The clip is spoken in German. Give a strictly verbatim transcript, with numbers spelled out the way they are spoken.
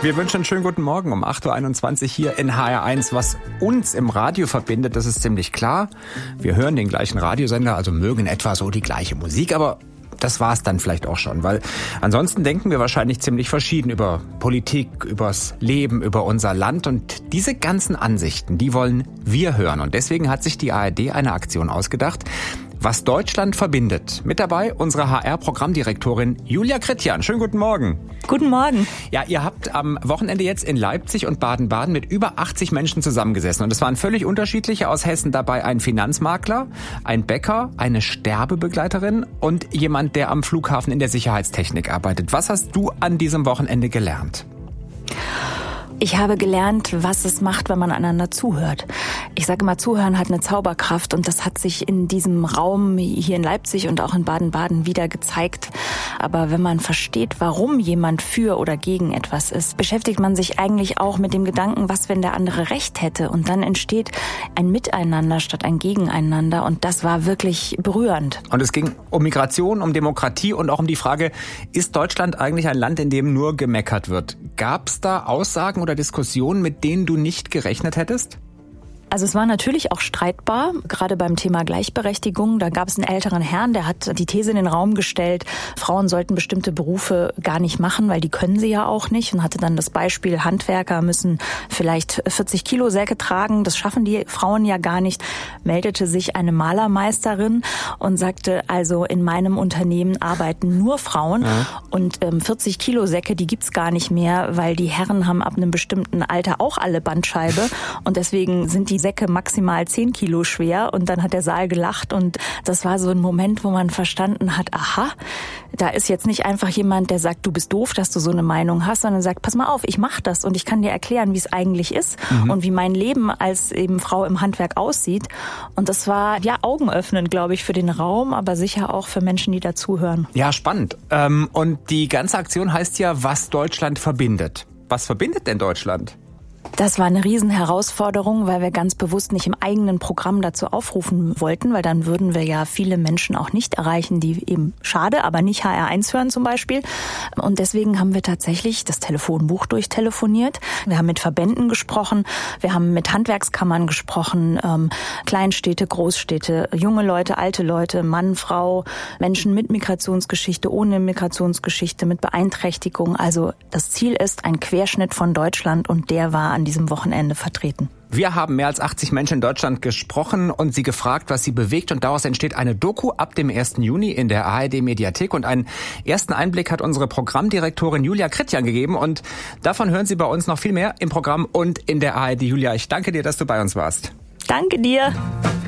Wir wünschen einen schönen guten Morgen um acht Uhr einundzwanzig hier in H R eins. Was uns im Radio verbindet, das ist ziemlich klar. Wir hören den gleichen Radiosender, also mögen etwa so die gleiche Musik, aber das war's dann vielleicht auch schon, weil ansonsten denken wir wahrscheinlich ziemlich verschieden über Politik, übers Leben, über unser Land, und diese ganzen Ansichten, die wollen wir hören, und deswegen hat sich die A R D eine Aktion ausgedacht, was Deutschland verbindet. Mit dabei unsere H R-Programmdirektorin Julia Kritjan. Schönen guten Morgen. Guten Morgen. Ja, ihr habt am Wochenende jetzt in Leipzig und Baden-Baden mit über achtzig Menschen zusammengesessen. Und es waren völlig unterschiedliche aus Hessen dabei. Ein Finanzmakler, ein Bäcker, eine Sterbebegleiterin und jemand, der am Flughafen in der Sicherheitstechnik arbeitet. Was hast du an diesem Wochenende gelernt? Ich habe gelernt, was es macht, wenn man einander zuhört. Ich sage immer, Zuhören hat eine Zauberkraft, und das hat sich in diesem Raum hier in Leipzig und auch in Baden-Baden wieder gezeigt. Aber wenn man versteht, warum jemand für oder gegen etwas ist, beschäftigt man sich eigentlich auch mit dem Gedanken, was, wenn der andere Recht hätte? Und dann entsteht ein Miteinander statt ein Gegeneinander, und das war wirklich berührend. Und es ging um Migration, um Demokratie und auch um die Frage, ist Deutschland eigentlich ein Land, in dem nur gemeckert wird? Gab es da Aussagen oder Diskussionen, mit denen du nicht gerechnet hättest? Also es war natürlich auch streitbar, gerade beim Thema Gleichberechtigung. Da gab es einen älteren Herrn, der hat die These in den Raum gestellt, Frauen sollten bestimmte Berufe gar nicht machen, weil die können sie ja auch nicht, und hatte dann das Beispiel, Handwerker müssen vielleicht vierzig Kilo Säcke tragen, das schaffen die Frauen ja gar nicht. Meldete sich eine Malermeisterin und sagte, also in meinem Unternehmen arbeiten nur Frauen, ja. und ähm, vierzig Kilo Säcke, die gibt's gar nicht mehr, weil die Herren haben ab einem bestimmten Alter auch alle Bandscheibe, und deswegen sind die Säcke maximal zehn Kilo schwer. Und dann hat der Saal gelacht, und das war so ein Moment, wo man verstanden hat, aha, da ist jetzt nicht einfach jemand, der sagt, du bist doof, dass du so eine Meinung hast, sondern sagt, pass mal auf, ich mache das und ich kann dir erklären, wie es eigentlich ist, mhm. und wie mein Leben als eben Frau im Handwerk aussieht. Und das war ja augenöffnend, glaube ich, für den Raum, aber sicher auch für Menschen, die dazuhören. Ja, spannend. Und die ganze Aktion heißt ja, was Deutschland verbindet. Was verbindet denn Deutschland? Das war eine Riesenherausforderung, weil wir ganz bewusst nicht im eigenen Programm dazu aufrufen wollten, weil dann würden wir ja viele Menschen auch nicht erreichen, die eben schade, aber nicht H R eins hören zum Beispiel. Und deswegen haben wir tatsächlich das Telefonbuch durchtelefoniert. Wir haben mit Verbänden gesprochen, wir haben mit Handwerkskammern gesprochen, ähm, Kleinstädte, Großstädte, junge Leute, alte Leute, Mann, Frau, Menschen mit Migrationsgeschichte, ohne Migrationsgeschichte, mit Beeinträchtigung. Also das Ziel ist ein Querschnitt von Deutschland, und der war an diesem Wochenende vertreten. Wir haben mehr als achtzig Menschen in Deutschland gesprochen und sie gefragt, was sie bewegt, und daraus entsteht eine Doku ab dem ersten Juni in der A R D-Mediathek, und einen ersten Einblick hat unsere Programmdirektorin Julia Kritjan gegeben, und davon hören Sie bei uns noch viel mehr im Programm und in der A R D. Julia, ich danke dir, dass du bei uns warst. Danke dir.